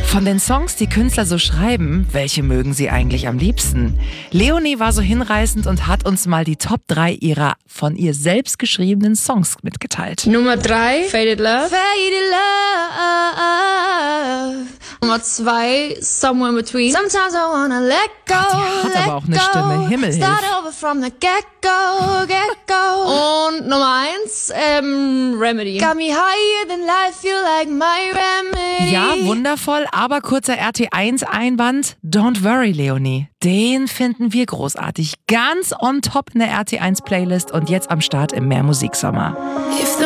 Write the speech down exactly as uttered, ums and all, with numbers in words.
Von den Songs, die Künstler so schreiben, welche mögen sie eigentlich am liebsten? Leonie war so hinreißend und hat uns mal die Top drei ihrer von ihr selbst geschriebenen Songs mitgeteilt. Nummer drei, Faded Love. Faded Love. Nummer zwei, Somewhere in Between. Sometimes I wanna let go. Die hat aber auch eine Stimme, Himmelhilf. Start over from the get-go, get-go. Und Nummer eins, ähm, Remedy. Got me higher than life, feel like my remedy. Ja, wundervoll, aber kurzer R T eins Einwand. Don't worry, Leonie. Den finden wir großartig. Ganz on top in der R T eins Playlist und jetzt am Start im Mehr Musiksommer.